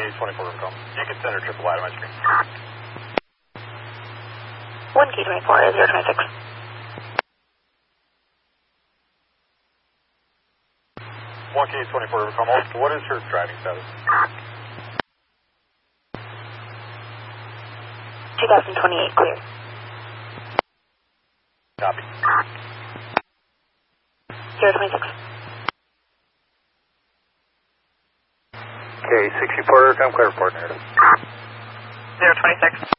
K24 Rivercom. You can send her triple wide on my screen. 1K24, 026. 1K24 Rivercom. What is her driving status? 2028 clear. Copy. 026. K64 Rivercom, clear report narrative. 026.